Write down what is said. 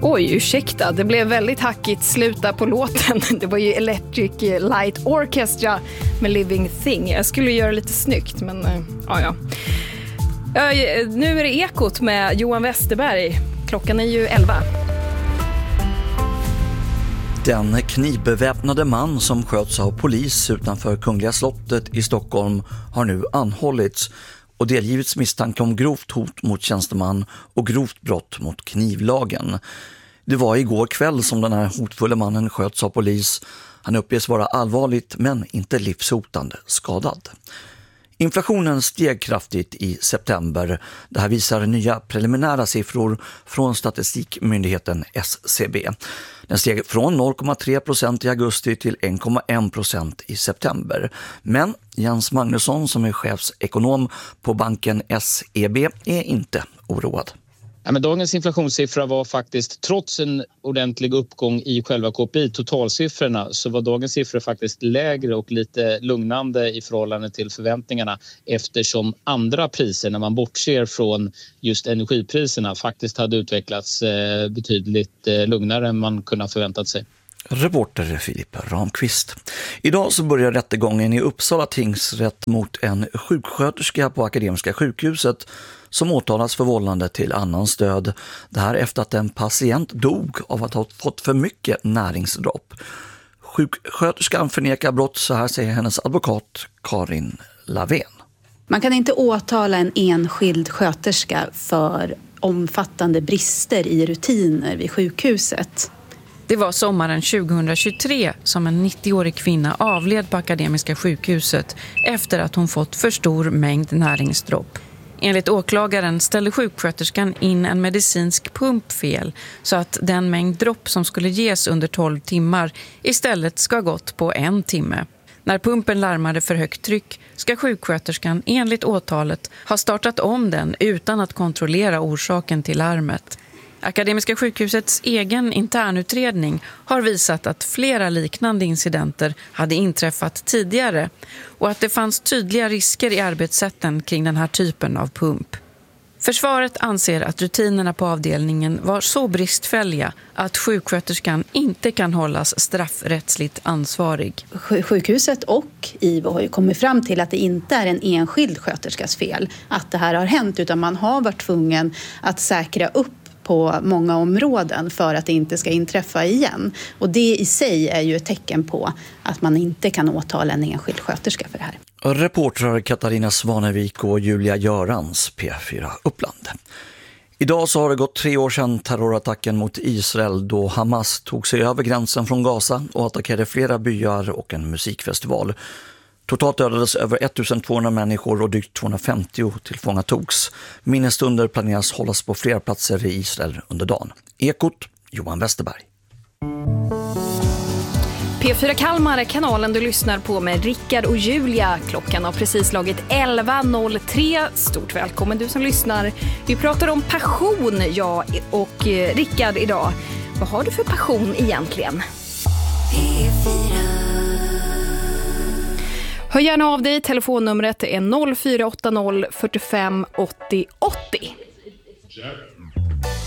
Oj, ursäkta. Det blev väldigt hackigt sluta på låten. Det var ju Electric Light Orchestra med Living Thing. Jag skulle göra lite snyggt, men ja. Nu är det Ekot med Johan Westerberg. Klockan är ju 11. Den knivbeväpnade man som sköts av polis utanför Kungliga slottet i Stockholm har nu anhållits och delgivits misstanke om grovt hot mot tjänsteman och grovt brott mot knivlagen. Det var igår kväll som den här hotfulla mannen sköts av polis. Han uppges vara allvarligt men inte livshotande skadad. Inflationen steg kraftigt i september. Det här visar nya preliminära siffror från statistikmyndigheten SCB. Den steg från 0,3% i augusti till 1,1% i september. Men Jens Magnusson som är chefsekonom på banken SEB är inte oroad. Ja, men dagens inflationssiffra var faktiskt, trots en ordentlig uppgång i själva KPI, totalsiffrorna, så var dagens siffra faktiskt lägre och lite lugnande i förhållande till förväntningarna, eftersom andra priser, när man bortser från just energipriserna, faktiskt hade utvecklats betydligt lugnare än man kunde ha förväntat sig. Reporter Filip Ramqvist. Idag så börjar rättegången i Uppsala tingsrätt mot en sjuksköterska på Akademiska sjukhuset som åtalas för vållande till annans död. Det här efter att en patient dog av att ha fått för mycket näringsdropp. Sjuksköterskan förnekar brott, så här säger hennes advokat Karin Lavén. Man kan inte åtala en enskild sköterska för omfattande brister i rutiner vid sjukhuset. Det var sommaren 2023 som en 90-årig kvinna avled på Akademiska sjukhuset efter att hon fått för stor mängd näringsdropp. Enligt åklagaren ställde sjuksköterskan in en medicinsk pump fel så att den mängd dropp som skulle ges under 12 timmar istället ska gått på 1 timme. När pumpen larmade för högt tryck ska sjuksköterskan enligt åtalet ha startat om den utan att kontrollera orsaken till larmet. Akademiska sjukhusets egen internutredning har visat att flera liknande incidenter hade inträffat tidigare och att det fanns tydliga risker i arbetssätten kring den här typen av pump. Försvaret anser att rutinerna på avdelningen var så bristfälliga att sjuksköterskan inte kan hållas straffrättsligt ansvarig. Sjukhuset och IVO har ju kommit fram till att det inte är en enskild sköterskas fel att det här har hänt, utan man har varit tvungen att säkra upp på många områden för att det inte ska inträffa igen. Och det i sig är ju ett tecken på att man inte kan åtala en enskild sköterska för det här. Reportrar Katarina Svanevik och Julia Görans, P4 Uppland. Idag så har det gått 3 år sedan terrorattacken mot Israel då Hamas tog sig över gränsen från Gaza och attackerade flera byar och en musikfestival. Totalt dödades över 1200 människor och drygt 250 tillfångatogs. Minnesstunder planeras hållas på flera platser i Israel under dagen. Ekot, Johan Westerberg. P4 Kalmar är kanalen du lyssnar på med Rickard och Julia. Klockan har precis slagit 11.03. Stort välkommen du som lyssnar. Vi pratar om passion, jag och Rickard idag. Vad har du för passion egentligen? Hör gärna av dig. Telefonnumret är 0480 45 80 80.